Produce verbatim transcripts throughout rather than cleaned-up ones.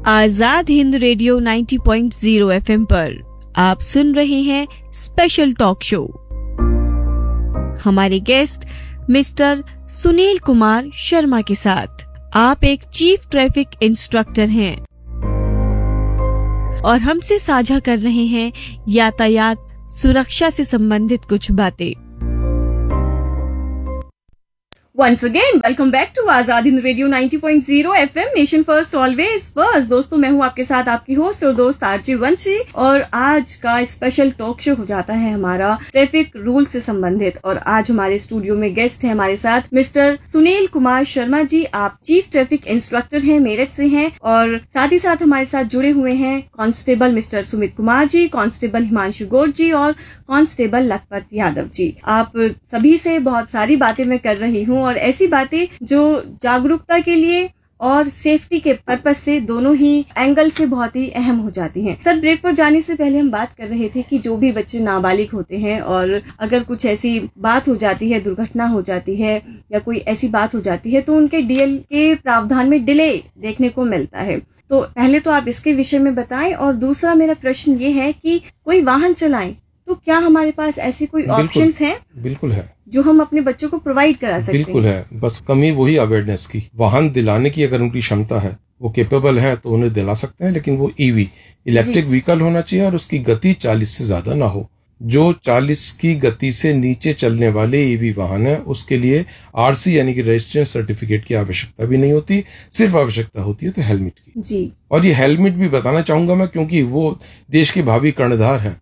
Azad Hind radio नब्बे point शून्य FM पर आप सुन रहे हैं स्पेशल टॉक शो। हमारे गेस्ट मिस्टर सुनील कुमार शर्मा के साथ। आप एक चीफ ट्रैफिक इंस्ट्रक्टर हैं और हमसे साझा कर रहे हैं यातायात सुरक्षा से संबंधित कुछ बातें। Once again, welcome back to Azad Hind radio नब्बे पॉइंट शून्य FM, nation first always first. दोस्तों, मैं हूं आपके साथ आपकी होस्ट और दोस्त आरजे वंशी, और आज का स्पेशल टॉक शो हो जाता है हमारा ट्रैफिक रूल से संबंधित। और आज हमारे स्टूडियो में गेस्ट है हमारे साथ मिस्टर सुनील कुमार शर्मा जी। आप चीफ ट्रैफिक इंस्ट्रक्टर हैं, मेरठ से हैं, और साथ ही साथ हमारे साथ जुड़े हुए हैं constable mister Sumit Kumar ji, constable Himanshu Gaur जी और कांस्टेबल लखपत यादव जी। आप सभी से बहुत सारी बातें मैं कर रही हूँ, और ऐसी बातें जो जागरूकता के लिए और सेफ्टी के पर्पस से दोनों ही एंगल से बहुत ही अहम हो जाती हैं। सर, ब्रेक पर जाने से पहले हम बात कर रहे थे कि जो भी बच्चे नाबालिग होते हैं और अगर कुछ ऐसी बात हो जाती है, दुर्घटना हो जाती है या कोई ऐसी बात हो जाती है, तो उनके डीएल के प्रावधान में डिले देखने को मिलता है। तो पहले तो आप इसके विषय में बताएं, और दूसरा मेरा प्रश्न ये है कि कोई वाहन चलाएं तो क्या हमारे पास ऐसी कोई ऑप्शंस हैं? बिल्कुल है, जो हम अपने बच्चों को प्रोवाइड करा सकते हैं। बिल्कुल है, बस कमी वही अवेयरनेस की। वाहन दिलाने की अगर उनकी क्षमता है, वो केपेबल है, तो उन्हें दिला सकते हैं, लेकिन वो ईवी इलेक्ट्रिक व्हीकल होना चाहिए और उसकी गति चालीस से ज्यादा ना हो। जो चालीस की गति से नीचे चलने वाले ईवी वाहन है, उसके लिए आरसी यानी कि रजिस्ट्रेशन सर्टिफिकेट की आवश्यकता भी नहीं होती, सिर्फ आवश्यकता होती है तो हेलमेट की जी। और ये हेलमेट भी बताना चाहूंगा मैं, क्योंकि वो देश के भावी कर्णधार है,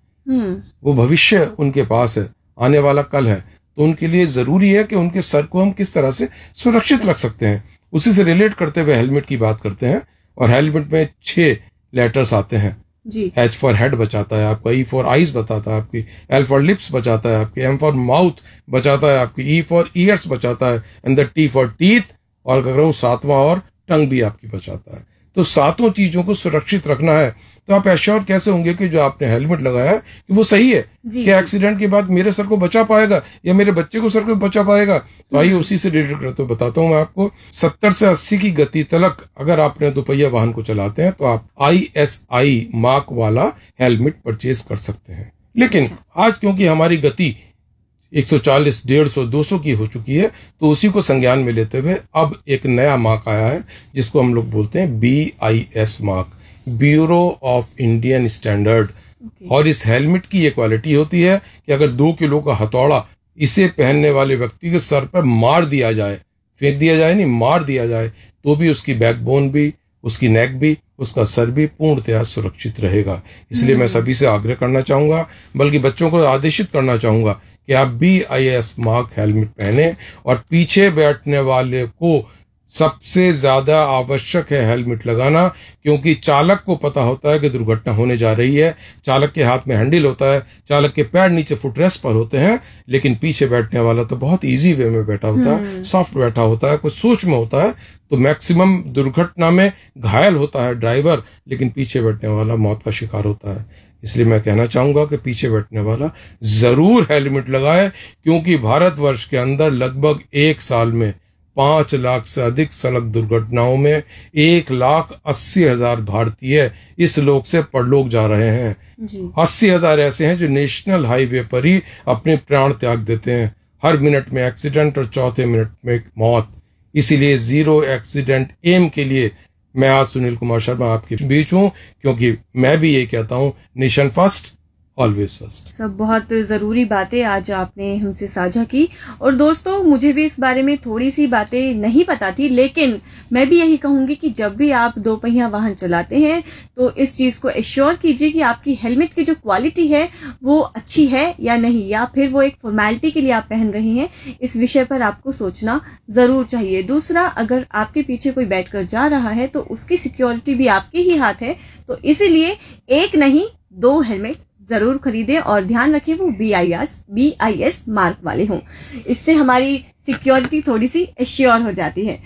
वो भविष्य उनके पास है, आने वाला कल है, तो उनके लिए जरूरी है कि उनके सर को हम किस तरह से सुरक्षित रख सकते हैं। उसी से रिलेट करते हुए हेलमेट की बात करते हैं, और हेलमेट में छह लेटर्स आते हैं जी। एच फॉर हेड बचाता है आपका, ई फॉर आईज बताता है आपकी, एल फॉर लिप्स बचाता है आपकी, एम फॉर माउथ बचाता है आपकी, ई फॉर ईयर्स बचाता है, and the T for teeth, और अगर कहूं सातवां और टंग भी आपकी बचाता है। तो सातों चीजों को सुरक्षित रखना है, तो आप एश्योर कैसे होंगे कि जो आपने हेलमेट लगाया है कि वो सही है, कि एक्सीडेंट के बाद मेरे सर को बचा पाएगा या मेरे बच्चे को सर को बचा पाएगा। तो आइए उसी से रिलेटेड करते हुए बताता हूं मैं आपको। सत्तर से अस्सी की गति तक अगर आपने दोपहिया वाहन को चलाते हैं तो आप आई एस आई मार्क वाला हेलमेट परचेज कर सकते हैं। लेकिन आज क्योंकि हमारी गति एक सौ चालीस, डेढ़ सौ, दो सौ की हो चुकी है, तो उसी को संज्ञान में लेते हुए अब एक नया मार्क आया है, जिसको हम लोग बोलते हैं B I S mark, bureau of Indian standard. और इस हेलमेट की ये क्वालिटी होती है कि अगर दो किलो का हथौड़ा इसे पहनने वाले व्यक्ति के सर पर मार दिया जाए, फेंक दिया जाए नहीं, मार दिया जाए, तो भी उसकी बैकबोन भी, उसकी नेक भी, उसका सर भी पूर्णतया सुरक्षित रहेगा। इसलिए मैं सभी से आग्रह करना चाहूंगा, बल्कि बच्चों को आदेशित करना चाहूंगा कि आप B I S mark helmet पहने, और पीछे बैठने वाले को सबसे ज्यादा आवश्यक है हेलमेट लगाना, क्योंकि चालक को पता होता है कि दुर्घटना होने जा रही है। चालक के हाथ में हैंडल होता है, चालक के पैर नीचे फुटरेस्ट पर होते हैं, लेकिन पीछे बैठने वाला तो बहुत इजी वे में बैठा होता है, सॉफ्ट बैठा होता है, कुछ सोच में होता है, तो मैक्सिमम दुर्घटना में घायल होता है ड्राइवर, लेकिन पीछे बैठने वाला मौत का शिकार होता है। इसलिए मैं कहना चाहूंगा कि पीछे बैठने वाला जरूर हेलमेट लगाए, क्योंकि भारतवर्ष के अंदर लगभग एक साल में पांच लाख से अधिक सड़क दुर्घटनाओं में एक लाख अस्सी हजार भारतीय इस लोक से परलोक जा रहे हैं। अस्सी हजार ऐसे हैं जो नेशनल हाईवे पर ही अपने प्राण त्याग देते हैं। हर मिनट में एक्सीडेंट और चौथे मिनट में मौत। इसीलिए जीरो एक्सीडेंट एम के लिए मैं आज सुनील कुमार शर्मा आपके बीच हूँ, क्योंकि मैं भी ये कहता हूँ, नेशन फर्स्ट ऑलवेज फर्स्ट। सब बहुत जरूरी बातें आज आपने हमसे साझा की। और दोस्तों, मुझे भी इस बारे में थोड़ी सी बातें नहीं पता थी, लेकिन मैं भी यही कहूंगी कि जब भी आप दो पहिया वाहन चलाते हैं तो इस चीज को एश्योर कीजिए कि आपकी हेलमेट की जो क्वालिटी है वो अच्छी है या नहीं, या फिर वो एक फॉर्मेलिटी के लिए आप पहन रहे हैं। इस विषय पर आपको सोचना जरूर चाहिए। दूसरा, अगर आपके पीछे कोई बैठकर जा रहा है तो उसकी सिक्योरिटी भी आपके ही हाथ है, तो इसीलिए एक नहीं दो हेलमेट जरूर खरीदें, और ध्यान रखें वो B I S B I S mark वाले हों। इससे हमारी सिक्योरिटी थोड़ी सी एश्योर हो जाती है।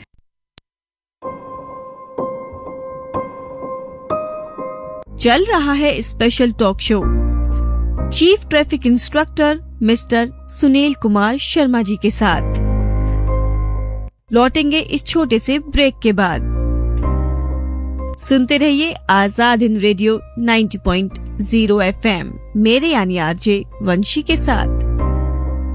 चल रहा है special talk show chief traffic instructor mister Sunil Kumar Sharma ji के साथ। लौटेंगे इस छोटे से ब्रेक के बाद। सुनते रहिए Azad Hind radio ninety point zero F M, मेरे यानी आरजे वंशी के साथ।